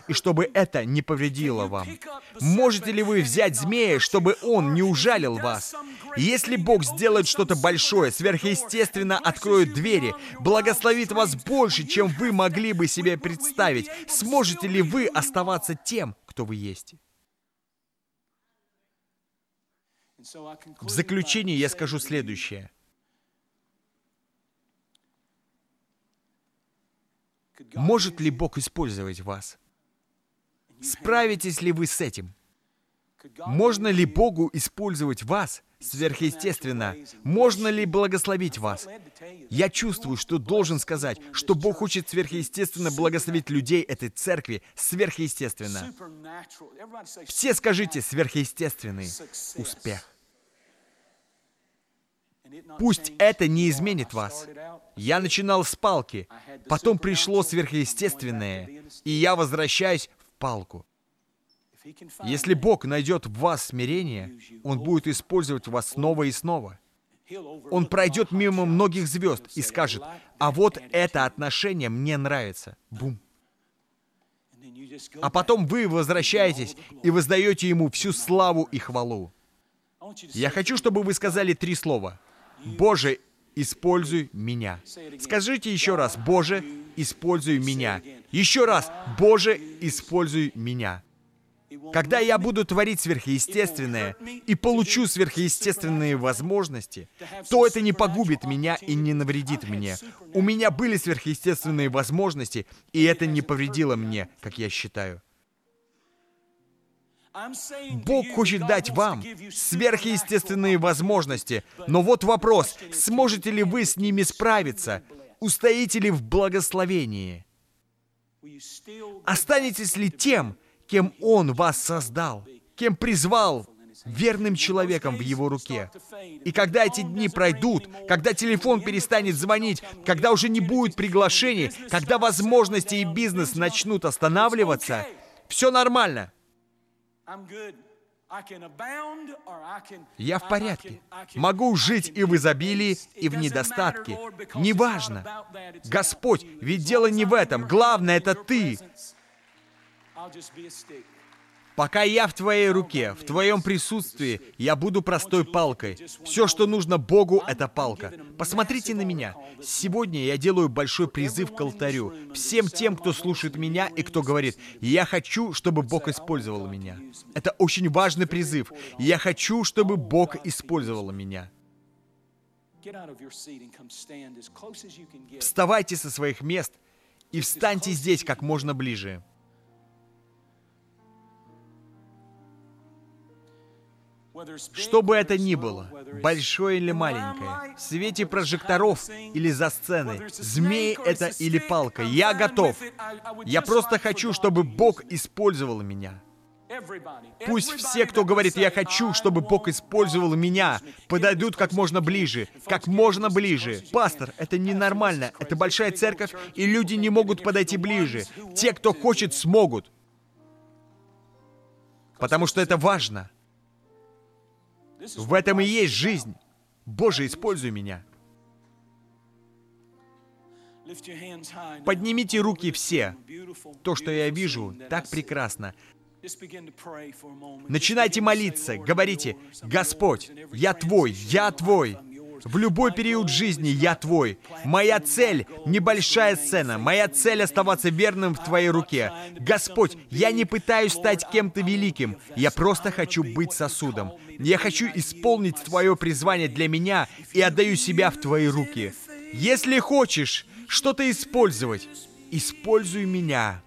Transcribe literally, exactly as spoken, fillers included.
и чтобы это не повредило вам? Можете ли вы взять змея, чтобы он не ужалил вас? Если Бог сделает что-то большое, сверхъестественно откроет двери, благословит вас больше, чем вы могли бы себе представить, сможете ли вы оставаться тем, кто вы есть? В заключение я скажу следующее. Может ли Бог использовать вас? Справитесь ли вы с этим? Можно ли Богу использовать вас сверхъестественно? Можно ли благословить вас? Я чувствую, что должен сказать, что Бог хочет сверхъестественно благословить людей этой церкви сверхъестественно. Все скажите «сверхъестественный успех». Пусть это не изменит вас. Я начинал с палки, потом пришло сверхъестественное, и я возвращаюсь в палку. Если Бог найдет в вас смирение, Он будет использовать вас снова и снова. Он пройдет мимо многих звезд и скажет: «А вот это отношение мне нравится». Бум. А потом вы возвращаетесь и воздаете Ему всю славу и хвалу. Я хочу, чтобы вы сказали три слова. «Боже, используй меня». Скажите еще раз: «Боже, используй меня». Еще раз: «Боже, используй меня». Когда я буду творить сверхъестественное и получу сверхъестественные возможности, то это не погубит меня и не навредит мне. У меня были сверхъестественные возможности, и это не повредило мне, как я считаю. Бог хочет дать вам сверхъестественные возможности, но вот вопрос: сможете ли вы с ними справиться? Устоите ли в благословении? Останетесь ли тем, кем Он вас создал, кем призвал, верным человеком в Его руке? И когда эти дни пройдут, когда телефон перестанет звонить, когда уже не будет приглашений, когда возможности и бизнес начнут останавливаться, все нормально. Я в порядке. Могу жить и в изобилии, и в недостатке. Неважно. Господь, ведь дело не в этом. Главное — это Ты. Пока я в Твоей руке, в Твоем присутствии, я буду простой палкой. Все, что нужно Богу, это палка. Посмотрите на меня. Сегодня я делаю большой призыв к алтарю. Всем тем, кто слушает меня и кто говорит: «Я хочу, чтобы Бог использовал меня». Это очень важный призыв. Я хочу, чтобы Бог использовал меня. Вставайте со своих мест и встаньте здесь как можно ближе. Что бы это ни было, большое или маленькое, в свете прожекторов или за сценой, змей это или палка, я готов. Я просто хочу, чтобы Бог использовал меня. Пусть все, кто говорит «я хочу, чтобы Бог использовал меня», подойдут как можно ближе, как можно ближе. Пастор, это ненормально, это большая церковь, и люди не могут подойти ближе. Те, кто хочет, смогут. Потому что это важно. В этом и есть жизнь. Боже, используй меня. Поднимите руки все. То, что я вижу, так прекрасно. Начинайте молиться, говорите: «Господь, я Твой, я Твой. В любой период жизни я Твой. Моя цель — небольшая сцена. Моя цель — оставаться верным в Твоей руке. Господь, я не пытаюсь стать кем-то великим. Я просто хочу быть сосудом. Я хочу исполнить Твое призвание для меня и отдаю себя в Твои руки. Если хочешь что-то использовать, используй меня».